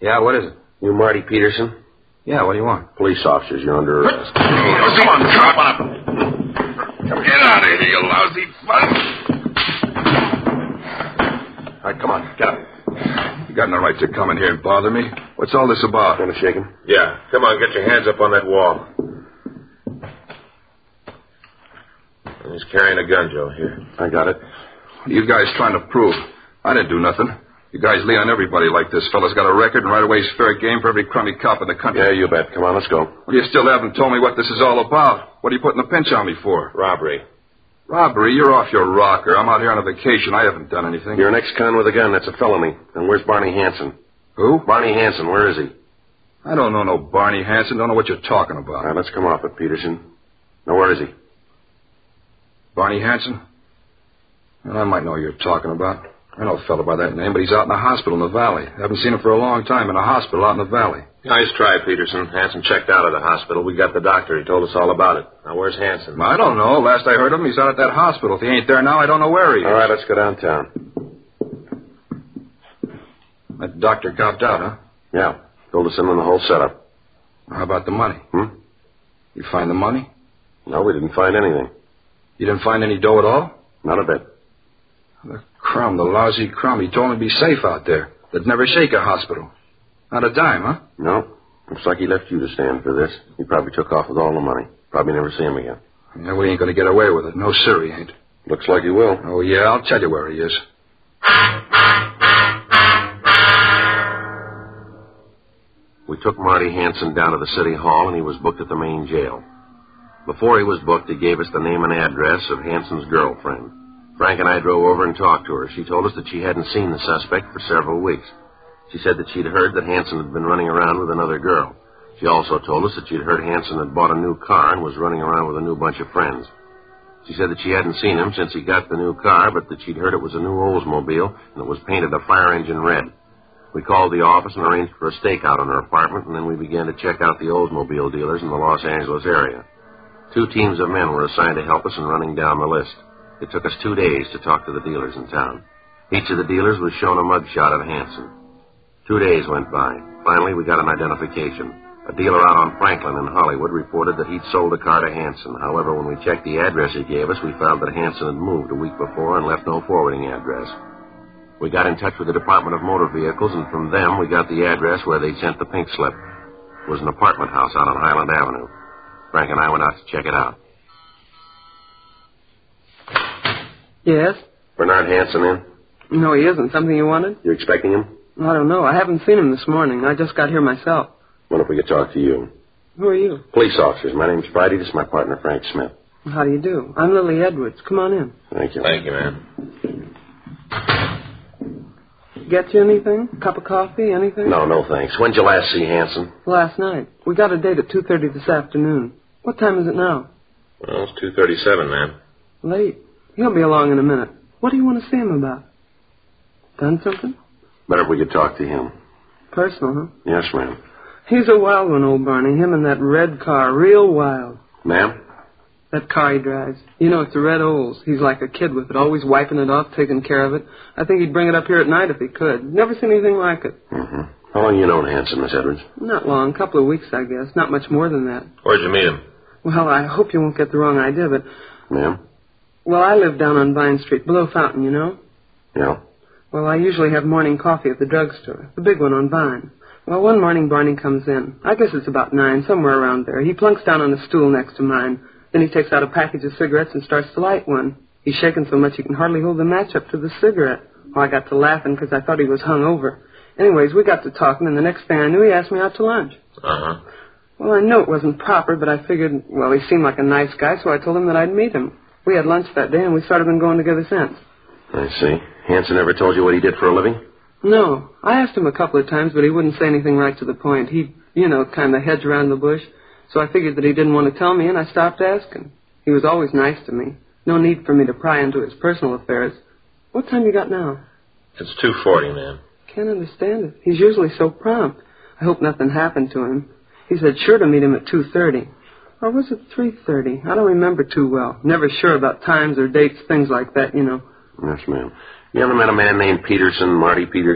Yeah, what is it? You Marty Peterson? Yeah, what do you want? Police officers, you're under arrest. Come on, get out of here, you lousy fuck. All right, come on, get up. You got no right to come in here and bother me. What's all this about? Want to shake him? Yeah, come on, get your hands up on that wall. He's carrying a gun, Joe. Here. I got it. What are you guys trying to prove? I didn't do nothing. You guys lean on everybody like this. Fella's got a record, and right away he's fair game for every crummy cop in the country. Yeah, you bet. Come on, let's go. Well, you still haven't told me what this is all about. What are you putting the pinch on me for? Robbery. Robbery? You're off your rocker. I'm out here on a vacation. I haven't done anything. You're an ex-con with a gun. That's a felony. And where's Barney Hansen? Who? Barney Hansen. Where is he? I don't know no Barney Hansen. Don't know what you're talking about. All right, let's come off it, Peterson. Now, where is he? Barney Hansen? Well, I might know who you're talking about. I know a fellow by that name, but he's out in the hospital in the valley. I haven't seen him for a long time in a hospital out in the valley. Nice try, Peterson. Hansen checked out of the hospital. We got the doctor. He told us all about it. Now, where's Hansen? I don't know. Last I heard of him, he's out at that hospital. If he ain't there now, I don't know where he is. All right, let's go downtown. That doctor copped out, huh? Yeah. Told us in on the whole setup. How about the money? You find the money? No, we didn't find anything. You didn't find any dough at all? Not a bit. The crumb, the lousy crumb. He told me to be safe out there. They'd never shake a hospital. Not a dime, huh? No. Looks like he left you to stand for this. He probably took off with all the money. Probably never see him again. Yeah, we ain't going to get away with it. No, sir, he ain't. Looks like he will. Oh, yeah, I'll tell you where he is. We took Marty Hansen down to the city hall, and he was booked at the main jail. Before he was booked, he gave us the name and address of Hansen's girlfriend. Frank and I drove over and talked to her. She told us that she hadn't seen the suspect for several weeks. She said that she'd heard that Hansen had been running around with another girl. She also told us that she'd heard Hansen had bought a new car and was running around with a new bunch of friends. She said that she hadn't seen him since he got the new car, but that she'd heard it was a new Oldsmobile and it was painted a fire engine red. We called the office and arranged for a stakeout on her apartment, and then we began to check out the Oldsmobile dealers in the Los Angeles area. 2 teams of men were assigned to help us in running down the list. It took us 2 days to talk to the dealers in town. Each of the dealers was shown a mugshot of Hansen. 2 days went by. Finally, we got an identification. A dealer out on Franklin in Hollywood reported that he'd sold a car to Hansen. However, when we checked the address he gave us, we found that Hansen had moved a week before and left no forwarding address. We got in touch with the Department of Motor Vehicles, and from them we got the address where they sent the pink slip. It was an apartment house out on Highland Avenue. Frank and I went out to check it out. Yes? Bernard Hansen in? No, he isn't. Something you wanted? You expecting him? I don't know. I haven't seen him this morning. I just got here myself. Wonder if we could talk to you. Who are you? Police officers. My name's Friday. This is my partner, Frank Smith. How do you do? I'm Lily Edwards. Come on in. Thank you. Thank you, man. Get you anything? Cup of coffee? Anything? No, thanks. When'd you last see Hansen? Last night. We got a date at 2:30 this afternoon. What time is it now? Well, it's 2:37, man. Late. He'll be along in a minute. What do you want to see him about? Done something? Better if we could talk to him. Personal, huh? Yes, ma'am. He's a wild one, old Barney. Him and that red car. Real wild. Ma'am? That car he drives. You know, it's a red Olds. He's like a kid with it, always wiping it off, taking care of it. I think he'd bring it up here at night if he could. Never seen anything like it. Mm-hmm. How long you known Hansen, Miss Edwards? Not long. A couple of weeks, I guess. Not much more than that. Where'd you meet him? Well, I hope you won't get the wrong idea, but... Ma'am? Well, I live down on Vine Street, below Fountain, you know? Yeah. Well, I usually have morning coffee at the drugstore, the big one on Vine. Well, one morning Barney comes in. I guess it's about 9, somewhere around there. He plunks down on a stool next to mine. Then he takes out a package of cigarettes and starts to light one. He's shaking so much he can hardly hold the match up to the cigarette. Well, I got to laughing because I thought he was hung over. Anyways, we got to talking, and the next thing I knew, he asked me out to lunch. Uh-huh. Well, I knew it wasn't proper, but I figured, well, he seemed like a nice guy, so I told him that I'd meet him. We had lunch that day, and we sort of been going together since. I see. Hansen ever told you what he did for a living? No. I asked him a couple of times, but he wouldn't say anything right to the point. He'd, kind of hedge around the bush. So I figured that he didn't want to tell me, and I stopped asking. He was always nice to me. No need for me to pry into his personal affairs. What time you got now? It's 2:40, man. Can't understand it. He's usually so prompt. I hope nothing happened to him. He said sure to meet him at 2:30. Or was it 3:30? I don't remember too well. Never sure about times or dates, things like that, you know. Yes, ma'am. You ever met a man named Peterson, Marty Peterson?